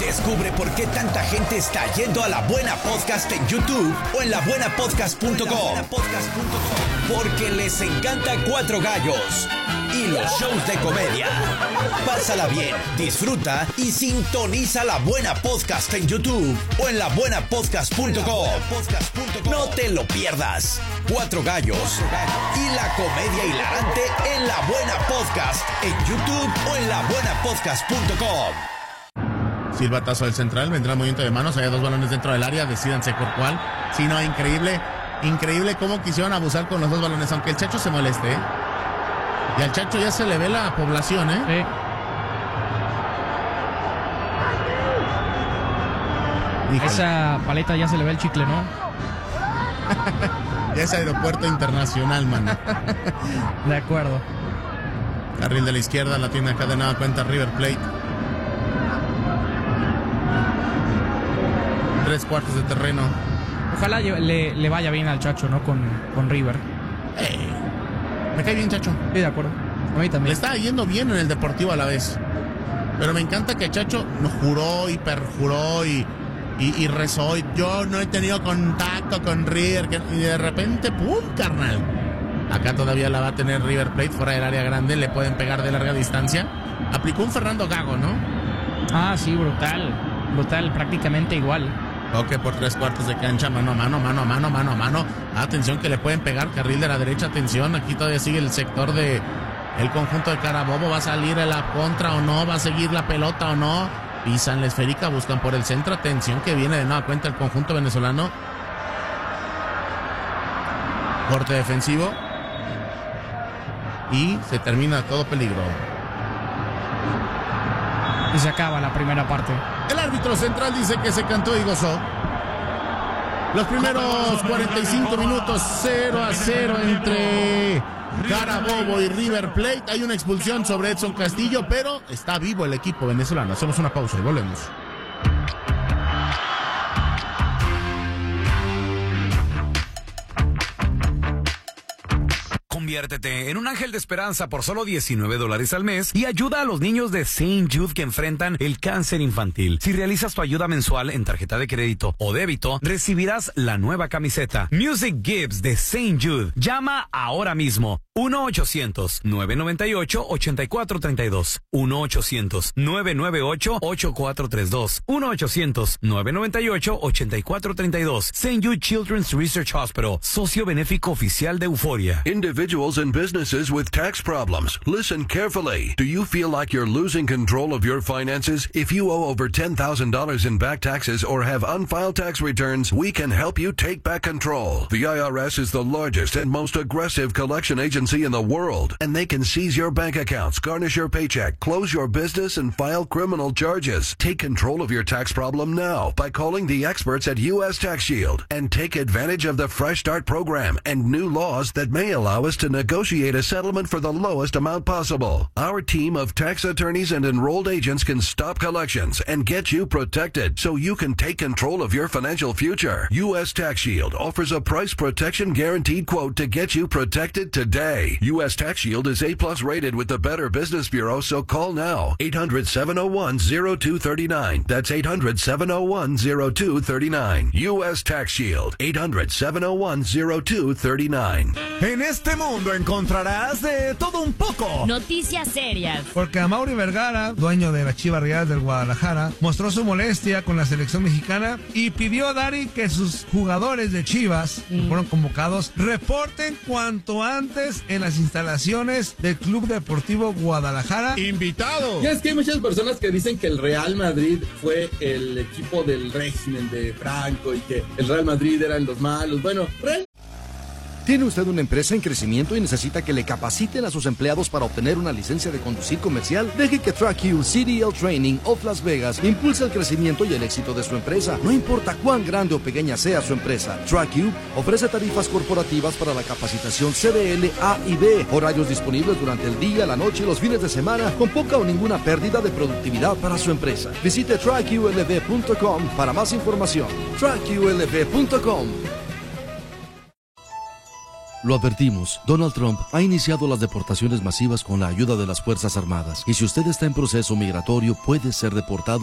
Descubre por qué tanta gente está yendo a La Buena Podcast en YouTube o en labuenapodcast.com. Porque les encanta Cuatro Gallos y los shows de comedia. Pásala bien, disfruta y sintoniza La Buena Podcast en YouTube o en labuenapodcast.com. No te lo pierdas. Cuatro Gallos y la comedia hilarante en La Buena Podcast en YouTube o en labuenapodcast.com. Silbatazo del central, vendrá el movimiento de manos, hay dos balones dentro del área, decídanse por cuál. Sí, no, increíble cómo quisieron abusar con los dos balones, aunque el Chacho se moleste, ¿eh? Y al Chacho ya se le ve la población, ¿eh? Sí. Esa paleta ya se le ve el chicle, ¿no? Ya es aeropuerto internacional, mano. De acuerdo. Carril de la izquierda, la tiene acá de nada cuenta River Plate. 3/4 de terreno. Ojalá le vaya bien al Chacho, ¿no? Con River. Me cae bien, Chacho. Sí, de acuerdo. A mí también. Le está yendo bien en el Deportivo a la vez. Pero me encanta que Chacho nos juró y perjuró y rezó. Yo no he tenido contacto con River. Y de repente, ¡pum, carnal! Acá todavía la va a tener River Plate fuera del área grande. Le pueden pegar de larga distancia. Aplicó un Fernando Gago, ¿no? Ah, sí, brutal. Brutal, prácticamente igual. Toque por 3/4 de cancha, mano a mano. Atención que le pueden pegar, carril de la derecha, atención, aquí todavía sigue el sector de el conjunto de Carabobo, va a salir a la contra o no, va a seguir la pelota o no, pisan la esférica, buscan por el centro, atención que viene de nueva cuenta el conjunto venezolano. Corte defensivo y se termina todo peligro. Y se acaba la primera parte. El árbitro central dice que se cantó y gozó. Los primeros 45 minutos 0-0 entre Carabobo y River Plate. Hay una expulsión sobre Edson Castillo, pero está vivo el equipo venezolano. Hacemos una pausa y volvemos. Conviértete en un ángel de esperanza por solo $19 al mes y ayuda a los niños de St. Jude que enfrentan el cáncer infantil. Si realizas tu ayuda mensual en tarjeta de crédito o débito, recibirás la nueva camiseta Music Gives de St. Jude. Llama ahora mismo. 1-800-998-8432. 1-800-998-8432. 1-800-998-8432. St. Jude Children's Research Hospital, socio benéfico oficial de Euforia. Individuals and businesses with tax problems. Listen carefully. Do you feel like you're losing control of your finances? If you owe over $10,000 in back taxes or have unfiled tax returns, we can help you take back control. The IRS is the largest and most aggressive collection agency in the world, and they can seize your bank accounts, garnish your paycheck, close your business, and file criminal charges. Take control of your tax problem now by calling the experts at U.S. Tax Shield and take advantage of the Fresh Start program and new laws that may allow us to negotiate a settlement for the lowest amount possible. Our team of tax attorneys and enrolled agents can stop collections and get you protected so you can take control of your financial future. U.S. Tax Shield offers a price protection guaranteed quote to get you protected today. U.S. Tax Shield is A+ rated with the Better Business Bureau, so call now. 800-701-0239. That's 800-701-0239. U.S. Tax Shield. 800-701-0239. En este mundo encontrarás de todo un poco. Noticias serias. Porque Amaury Vergara, dueño de la Chivas Rayadas del Guadalajara, mostró su molestia con la selección mexicana y pidió a Dari que sus jugadores de Chivas, que fueron convocados, reporten cuanto antes en las instalaciones del Club Deportivo Guadalajara. ¡Invitado! Ya es que hay muchas personas que dicen que el Real Madrid fue el equipo del régimen de Franco y que el Real Madrid eran los malos. Bueno, ¿Tiene usted una empresa en crecimiento y necesita que le capaciten a sus empleados para obtener una licencia de conducir comercial? Deje que TrackU CDL Training of Las Vegas impulse el crecimiento y el éxito de su empresa. No importa cuán grande o pequeña sea su empresa, TrackU ofrece tarifas corporativas para la capacitación CDL A y B, horarios disponibles durante el día, la noche y los fines de semana, con poca o ninguna pérdida de productividad para su empresa. Visite TrackULV.com para más información. TrackULV.com. Lo advertimos, Donald Trump ha iniciado las deportaciones masivas con la ayuda de las Fuerzas Armadas. Y si usted está en proceso migratorio, puede ser deportado